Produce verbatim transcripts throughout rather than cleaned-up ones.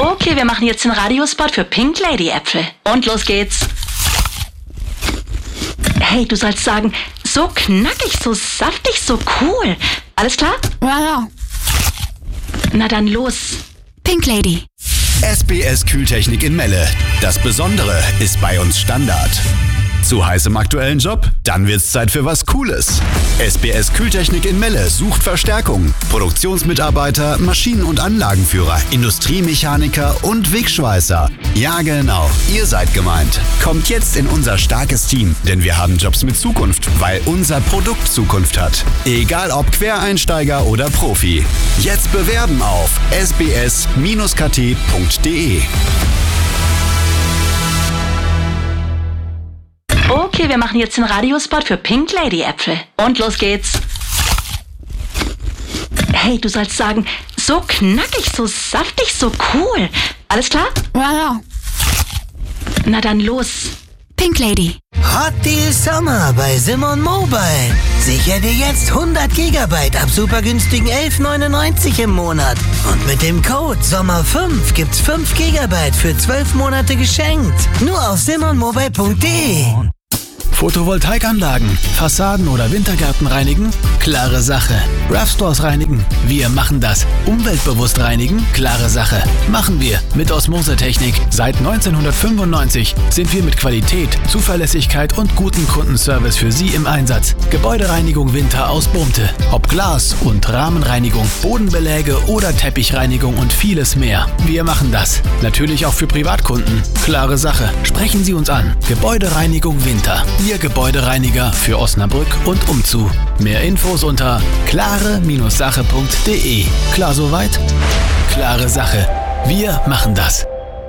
Okay, wir machen jetzt den Radiospot für Pink Lady Äpfel. Und los geht's. Hey, du sollst sagen, so knackig, so saftig, so cool. Alles klar? Ja, ja. Na dann los. Pink Lady. S B S Kühltechnik in Melle. Das Besondere ist bei uns Standard. Zu heiß im aktuellen Job? Dann wird's Zeit für was Cooles. S B S Kühltechnik in Melle sucht Verstärkung. Produktionsmitarbeiter, Maschinen- und Anlagenführer, Industriemechaniker und Wegschweißer. Ja genau, ihr seid gemeint. Kommt jetzt in unser starkes Team, denn wir haben Jobs mit Zukunft, weil unser Produkt Zukunft hat. Egal ob Quereinsteiger oder Profi. Jetzt bewerben auf s b s Bindestrich k t Punkt d e. Okay, wir machen jetzt den Radiospot für Pink Lady Äpfel. Und los geht's. Hey, du sollst sagen, so knackig, so saftig, so cool. Alles klar? Ja, ja. Na dann los. Pink Lady. Hot Deal Sommer bei Simon Mobile. Sicher dir jetzt hundert Gigabyte ab super günstigen elf neunundneunzig im Monat. Und mit dem Code Sommer fünf gibt's fünf Gigabyte für zwölf Monate geschenkt. Nur auf simon mobile punkt d e. Photovoltaikanlagen, Fassaden oder Wintergärten reinigen? Klare Sache. Ravstores reinigen? Wir machen das. Umweltbewusst reinigen? Klare Sache. Machen wir mit Osmosetechnik. Seit neunzehnhundertfünfundneunzig sind wir mit Qualität, Zuverlässigkeit und gutem Kundenservice für Sie im Einsatz. Gebäudereinigung Winter aus Bumte. Ob Glas- und Rahmenreinigung, Bodenbeläge oder Teppichreinigung und vieles mehr. Wir machen das. Natürlich auch für Privatkunden. Klare Sache. Sprechen Sie uns an. Gebäudereinigung Winter. Ihr Gebäudereiniger für Osnabrück und umzu. Mehr Infos unter klare Sache punkt d e. Klar soweit? Klare Sache. Wir machen das.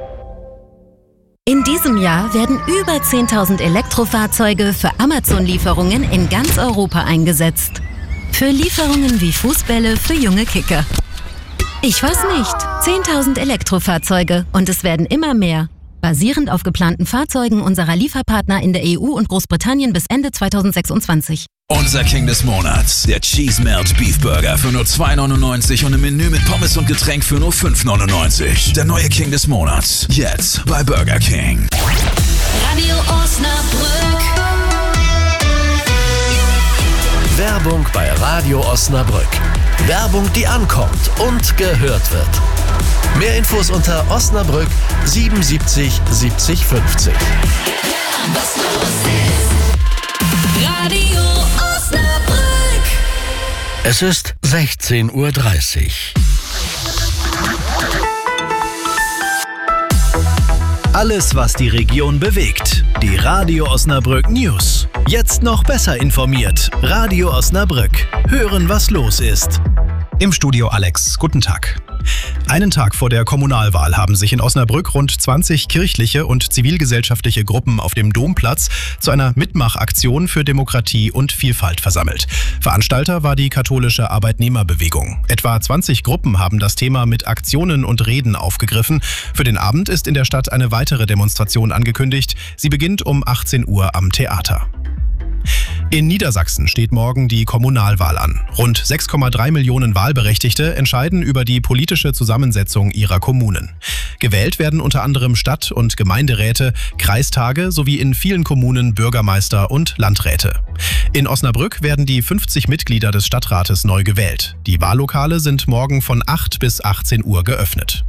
In diesem Jahr werden über zehntausend Elektrofahrzeuge für Amazon-Lieferungen in ganz Europa eingesetzt. Für Lieferungen wie Fußbälle für junge Kicker. Ich weiß nicht. zehntausend Elektrofahrzeuge und es werden immer mehr. Basierend auf geplanten Fahrzeugen unserer Lieferpartner in der E U und Großbritannien bis Ende zweitausendsechsundzwanzig. Unser King des Monats, der Cheese Melt Beef Burger für nur zwei neunundneunzig und im Menü mit Pommes und Getränk für nur fünf neunundneunzig. Der neue King des Monats, jetzt bei Burger King. Radio Osnabrück. Werbung bei Radio Osnabrück. Werbung, die ankommt und gehört wird. Mehr Infos unter Osnabrück siebenundsiebzig siebzig fünfzig. Was los ist. Radio Osnabrück. Es ist sechzehn Uhr dreißig. Alles, was die Region bewegt. Die Radio Osnabrück News. Jetzt noch besser informiert. Radio Osnabrück. Hören, was los ist. Im Studio Alex. Guten Tag. Einen Tag vor der Kommunalwahl haben sich in Osnabrück rund zwanzig kirchliche und zivilgesellschaftliche Gruppen auf dem Domplatz zu einer Mitmachaktion für Demokratie und Vielfalt versammelt. Veranstalter war die katholische Arbeitnehmerbewegung. Etwa zwanzig Gruppen haben das Thema mit Aktionen und Reden aufgegriffen. Für den Abend ist in der Stadt eine weitere Demonstration angekündigt. Sie beginnt um achtzehn Uhr am Theater. In Niedersachsen steht morgen die Kommunalwahl an. Rund sechs Komma drei Millionen Wahlberechtigte entscheiden über die politische Zusammensetzung ihrer Kommunen. Gewählt werden unter anderem Stadt- und Gemeinderäte, Kreistage sowie in vielen Kommunen Bürgermeister und Landräte. In Osnabrück werden die fünfzig Mitglieder des Stadtrates neu gewählt. Die Wahllokale sind morgen von acht bis achtzehn Uhr geöffnet.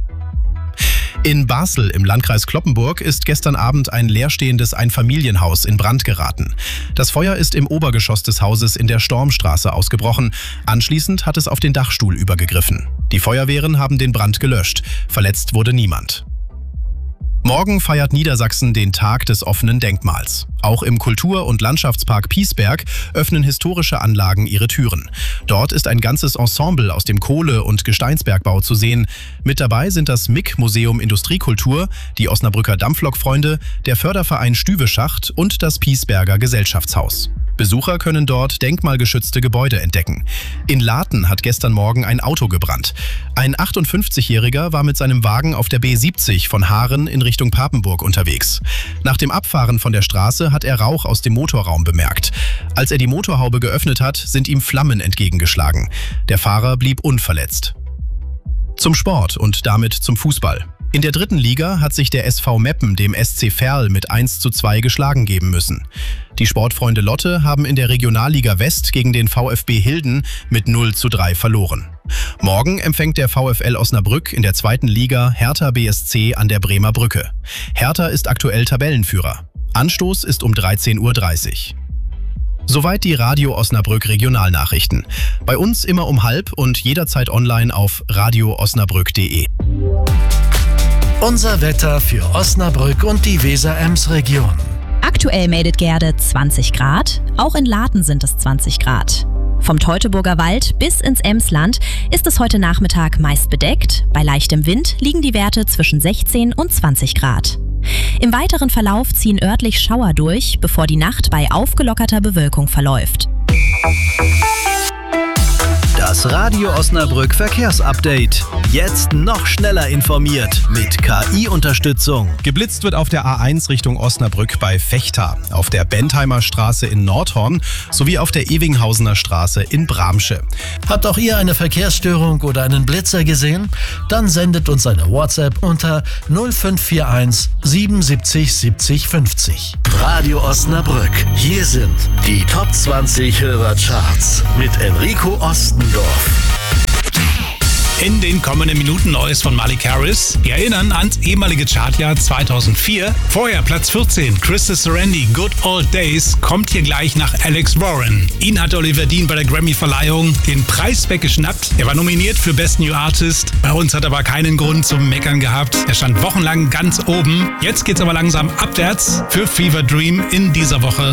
In Basel im Landkreis Cloppenburg ist gestern Abend ein leerstehendes Einfamilienhaus in Brand geraten. Das Feuer ist im Obergeschoss des Hauses in der Stormstraße ausgebrochen. Anschließend hat es auf den Dachstuhl übergegriffen. Die Feuerwehren haben den Brand gelöscht. Verletzt wurde niemand. Morgen feiert Niedersachsen den Tag des offenen Denkmals. Auch im Kultur- und Landschaftspark Piesberg öffnen historische Anlagen ihre Türen. Dort ist ein ganzes Ensemble aus dem Kohle- und Gesteinsbergbau zu sehen. Mit dabei sind das M I K-Museum Industriekultur, die Osnabrücker Dampflokfreunde, der Förderverein Stüweschacht und das Piesberger Gesellschaftshaus. Besucher können dort denkmalgeschützte Gebäude entdecken. In Laten hat gestern Morgen ein Auto gebrannt. Ein achtundfünfzigjähriger war mit seinem Wagen auf der B siebzig von Haaren in Richtung Papenburg unterwegs. Nach dem Abfahren von der Straße hat er Rauch aus dem Motorraum bemerkt. Als er die Motorhaube geöffnet hat, sind ihm Flammen entgegengeschlagen. Der Fahrer blieb unverletzt. Zum Sport und damit zum Fußball. In der dritten Liga hat sich der S V Meppen dem S C Verl mit eins zu zwei geschlagen geben müssen. Die Sportfreunde Lotte haben in der Regionalliga West gegen den VfB Hilden mit null zu drei verloren. Morgen empfängt der VfL Osnabrück in der zweiten Liga Hertha B S C an der Bremer Brücke. Hertha ist aktuell Tabellenführer. Anstoß ist um dreizehn Uhr dreißig. Soweit die Radio Osnabrück Regionalnachrichten. Bei uns immer um halb und jederzeit online auf radio osnabrück punkt de. Unser Wetter für Osnabrück und die Weser-Ems-Region. Aktuell meldet Gerde zwanzig Grad, auch in Laten sind es zwanzig Grad. Vom Teutoburger Wald bis ins Emsland ist es heute Nachmittag meist bedeckt. Bei leichtem Wind liegen die Werte zwischen sechzehn und zwanzig Grad. Im weiteren Verlauf ziehen örtlich Schauer durch, bevor die Nacht bei aufgelockerter Bewölkung verläuft. Das Radio Osnabrück Verkehrsupdate. Jetzt noch schneller informiert mit K I-Unterstützung. Geblitzt wird auf der A eins Richtung Osnabrück bei Vechta, auf der Bentheimer Straße in Nordhorn sowie auf der Evinghausener Straße in Bramsche. Habt auch ihr eine Verkehrsstörung oder einen Blitzer gesehen? Dann sendet uns eine WhatsApp unter null fünf vier eins siebenundsiebzig siebzig fünfzig. Radio Osnabrück. Hier sind die Top zwanzig Hörercharts mit Enrico Ostendorf. In den kommenden Minuten Neues von Malik Harris. Wir erinnern ans ehemalige Chartjahr zweitausendvier. Vorher Platz vierzehn, Krista Serendi, Good Old Days, kommt hier gleich nach Alex Warren. Ihn hat Oliver Dean bei der Grammy-Verleihung den Preis weggeschnappt. Er war nominiert für Best New Artist. Bei uns hat er aber keinen Grund zum Meckern gehabt. Er stand wochenlang ganz oben. Jetzt geht's aber langsam abwärts für Fever Dream in dieser Woche